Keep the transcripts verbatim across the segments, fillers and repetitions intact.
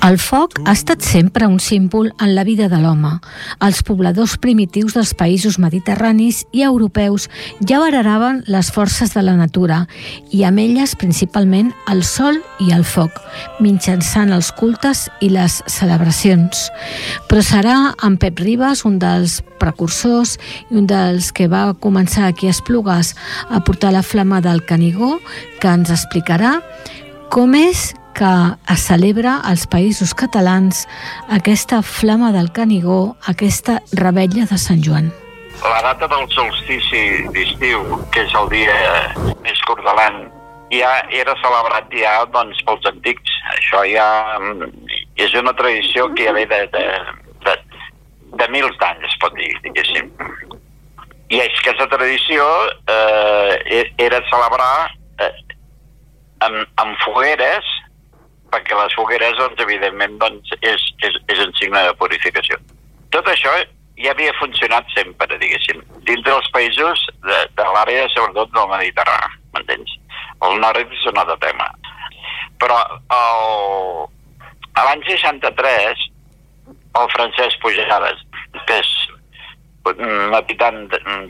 El foc ha estat sempre un símbol en la vida de l'home. Els pobladors primitius dels països mediterranis i europeus ja veneraven les forces de la natura i amb elles principalment el sol i el foc, mitjançant els cultes i les celebracions. Però serà en Pep Ribas, un dels precursors i un dels que va començar aquí a Esplugues a portar la flama del Canigó, que ens explicarà com és que es celebra als països catalans aquesta flama del Canigó, aquesta revetlla de Sant Joan. La data del solstici d'estiu, que és el dia més curt de l'any, ja era celebrat ja doncs, pels antics. Això ja és una tradició que ja ve de, de, de, de mils d'anys, es pot dir, diguéssim. I és que aquesta tradició eh, era celebrar eh, amb, amb fogueres, perquè les fogueres, doncs, evidentment, doncs, és, és, és un signe de purificació. Tot això ja havia funcionat sempre, diguéssim, dintre dels països de, de l'àrea, sobretot del Mediterrani, m'entens? El nord és un altre tema. Però el, l'any seixanta-tres, el Francesc Pujades, que és un habitant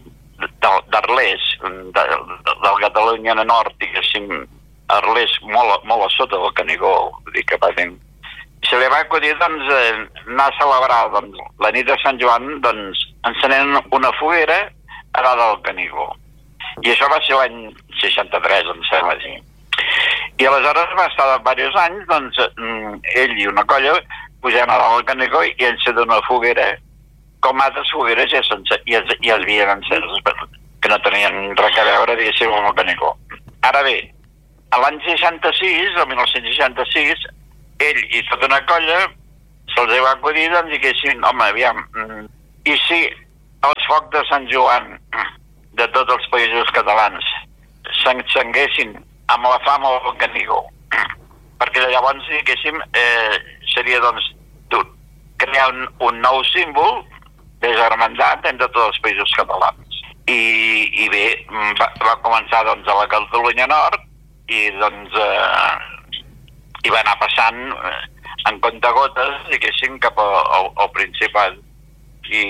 d'Arles, de, del Catalunya Nord, diguéssim, Arles molt, molt a sota del Canigó, vull dir que va dir. Se li va acudir, doncs, anar a celebrar doncs, la nit de Sant Joan, doncs, encenent una foguera a dalt del Canigó. I això va ser l'any seixanta-tres, em sembla així. I aleshores va estar diversos anys, doncs, ell i una colla pujant a dalt del Canigó i encén una foguera, com altres fogueres ja, ja, ja es havien enceses, que no tenien res a veure, diguéssim, amb el Canigó. Ara bé, a l'any seixanta-sis, el mil nou-cents seixanta-sis, ell i tota una colla se'ls va acudir, doncs, diguessin, home, aviam, i si els focs de Sant Joan de tots els països catalans s'encenguessin amb la fama del Canigó? Perquè llavors, diguéssim, eh, seria, doncs, crear un, un nou símbol de germandat entre tots els països catalans. I, i bé, va, va començar, doncs, a la Catalunya Nord, i doncs eh, hi va anar passant eh, en comptagotes, diguéssim, cap al, al, al Principat i,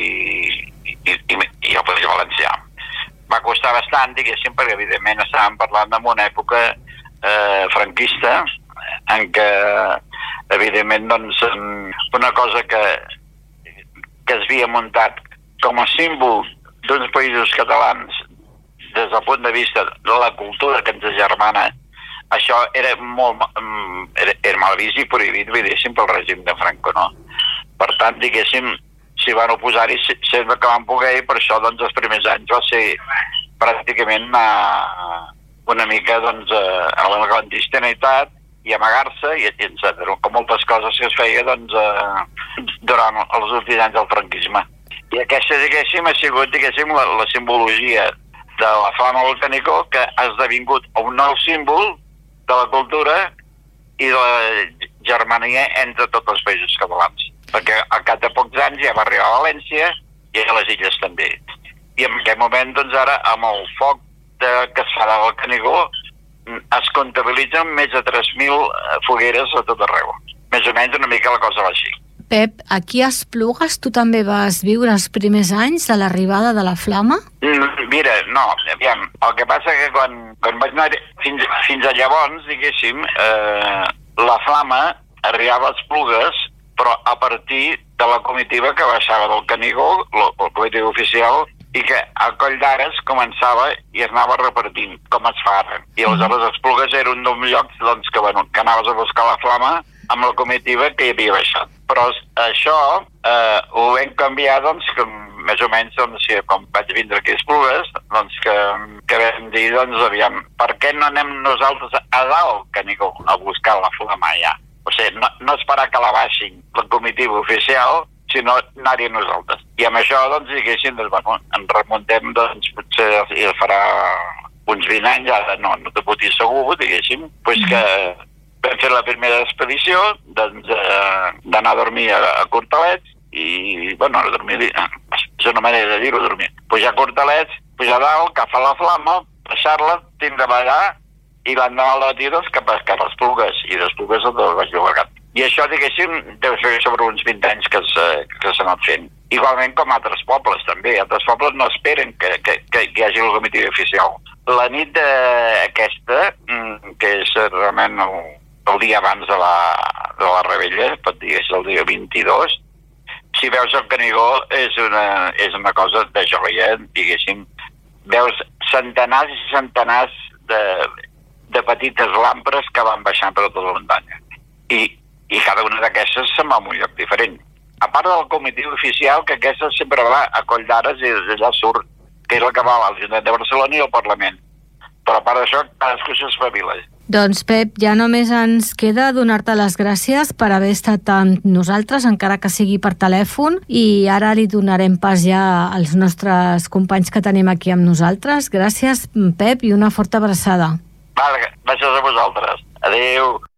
i, i, i al País Valencià. Va costar bastant, diguéssim, perquè evidentment estàvem parlant en una època eh, franquista en què evidentment doncs una cosa que, que es havia muntat com a símbol d'uns països catalans des del punt de vista de la cultura que ens agermana, això era molt era, era mal vist i prohibit, diguéssim, pel règim de Franco, no? Per tant, diguéssim, s'hi van oposar-hi sempre que van poder i per això, doncs, els primers anys va ser pràcticament una, una mica, doncs, a la clandestinitat i amagar-se, i etcètera. Com moltes coses que es feia, doncs, durant els últims anys del franquisme. I aquesta, diguéssim, ha sigut, diguéssim, la, la simbologia de la flama del Canigó, que ha esdevingut un nou símbol de la cultura i de la germania entre tots els països catalans. Perquè al cap de pocs anys ja va arribar a València i a les illes també. I en aquest moment, doncs ara, amb el foc de, que es fa del Canigó, es comptabilitzen més de tres mil fogueres a tot arreu. Més o menys una mica la cosa va així. Pep, aquí a Esplugues tu també vas viure els primers anys de l'arribada de la flama? Mm, mira, no, aviam, el que passa que quan, quan vaig anar fins, fins a llavors, diguéssim, eh, la flama arribava a Esplugues, però a partir de la comitiva que baixava del Canigó, la comitiva oficial, i que al Coll d'Ares començava i es anava repartint, com es fa ara. I aleshores Esplugues era un dels llocs doncs, que, bueno, que anaves a buscar la flama amb la comitiva que hi havia baixat. Però això eh, ho vam canviar, doncs, que més o menys, doncs, si, com vaig vindre aquí a Esplugues, doncs, que, que vam dir, doncs, aviam, per què no anem nosaltres a dalt, Canigó, a buscar la flama allà? O sigui, no, no esperar que la baixin la comitiva oficial, sinó anar-hi nosaltres. I amb això, doncs, diguéssim, doncs, bueno, ens remuntem, doncs, potser ja farà uns vint anys, ara no, no t'ho puc dir segur, diguéssim, doncs que vam fer la primera expedició, doncs, eh, d'anar a dormir a, a Cortalets, i, bueno, a dormir, és una manera de dir-ho, dormir. Pujar a Cortalets, pujar a dalt, agafar la flama, baixar-la, tindre allà, i l'endemà al matí, doncs, cap a, cap a Esplugues, i d'Esplugues al Baix Llobregat. I això, diguéssim, deu ser sobre uns vint anys que s'ha anat fent. Igualment com altres pobles, també. Altres pobles no esperen que, que, que hi hagi la comitiva oficial. La nit aquesta, que és realment el, el dia abans de la, de la Rebella, pot dir que és el dia vint-i-dos, si veus el Canigó és una, és una cosa de joia, diguéssim. Veus centenars i centenars de, de petites lampres que van baixant per tota la muntanya. I, i cada una d'aquestes se'n va a un lloc diferent. A part del comitiu oficial, que aquesta sempre va a Coll d'Ares i d'allà surt, que és el que va a l'Ajuntament de Barcelona i al Parlament. Però a part d'això, cadascú s'espavila. Doncs, Pep, ja només ens queda donar-te les gràcies per haver estat amb nosaltres, encara que sigui per telèfon, i ara li donarem pas ja als nostres companys que tenim aquí amb nosaltres. Gràcies, Pep, i una forta abraçada. Vale, gràcies a vosaltres. Adéu.